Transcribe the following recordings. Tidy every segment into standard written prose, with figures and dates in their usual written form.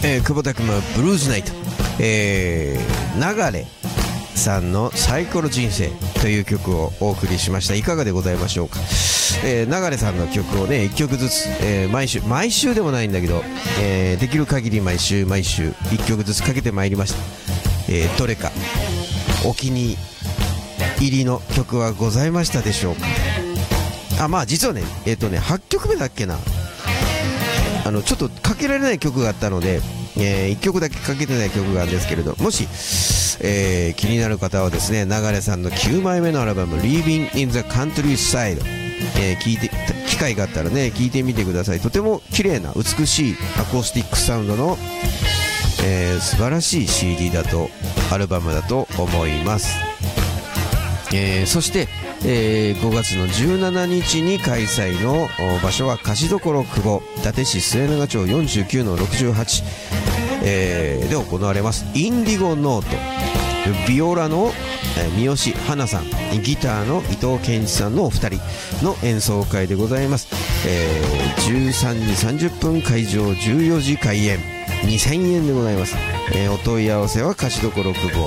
久保田君のブルーズナイト、流れさんのサイコロ人生という曲をお送りしました。いかがでございましょうか。流れさんの曲をね1曲ずつ、毎週でもないんだけど、できる限り毎週1曲ずつかけてまいりました。どれかお気に入りの曲はございましたでしょうか。まあ実はね8曲目だっけな、ちょっとかけられない曲があったので、1曲だけかけてない曲があるんですけれど、もし、気になる方はですね、流れさんの9枚目のアルバム Living in the Countryside、機会があったらね聴いてみてください。とても綺麗な美しいアコースティックサウンドの、素晴らしい CD だとアルバムだと思います。そして、5月の17日に開催の場所は菓子処久保、伊達市末永町 49-68、で行われますインディゴノート、ビオラの三好花さん、ギターの伊藤健一さんのお二人の演奏会でございます。13時30分会場、14時開演、2000円でございます。お問い合わせは菓子処久保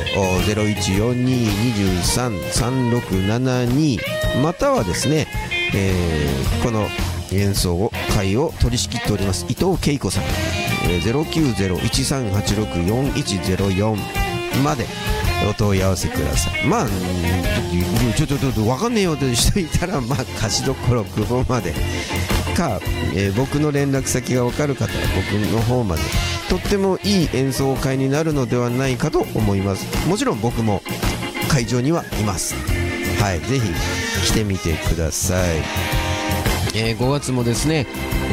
0142-23-3672 またはですね、この演奏会を取り仕切っております伊藤恵子さん、090-1386-4104 までお問い合わせください。ちょっと分かんねえよって人いたら、菓子処久保までか、僕の連絡先が分かる方は僕の方まで。とってもいい演奏会になるのではないかと思います。もちろん僕も会場にはいます。はい、ぜひ来てみてください。5月もですね、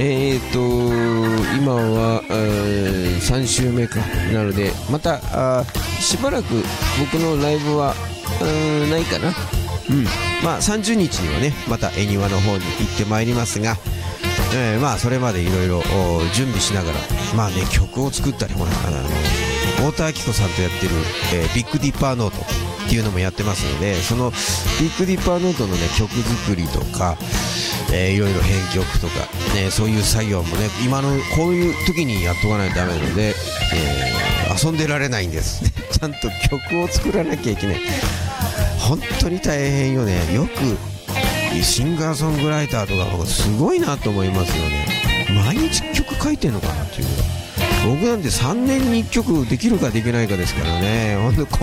今は、3週目かなので、またしばらく僕のライブはないかな。30日にはねまた恵庭の方に行ってまいりますが、それまでいろいろ準備しながら曲を作ったり、太田明子さんとやってる、ビッグディッパーノートっていうのもやってますので、そのビッグディッパーノートのね曲作りとか、いろいろ編曲とか、そういう作業もね今のこういう時にやっとかないとダメなので、遊んでられないんですちゃんと曲を作らなきゃいけない。本当に大変よね。よくシンガーソングライターとかすごいなと思いますよね。毎日曲書いてんのかなっていう。僕なんて3年に1曲できるかできないかですからね。